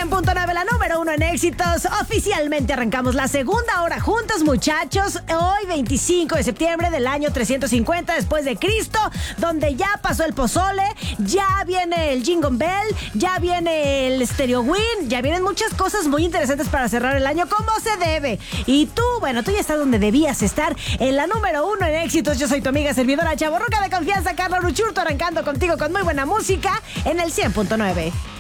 100.9, la número uno en éxitos. Oficialmente arrancamos la segunda hora juntos, muchachos. Hoy, 25 de septiembre del año 350 después de Cristo, donde ya pasó el pozole, ya viene el Jingle Bell, ya viene el Stereo Win, ya vienen muchas cosas muy interesantes para cerrar el año como se debe. Y tú, bueno, tú ya estás donde debías estar, en la número uno en éxitos. Yo soy tu amiga servidora chavorruca de confianza, Carla Ruchurto, arrancando contigo con muy buena música en el 100.9.